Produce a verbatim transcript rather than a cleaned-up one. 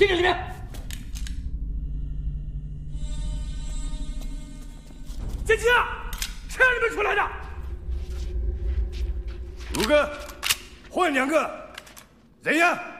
盯着里面。监听啊，谁让你们出来的？ 五个，换两个，怎样？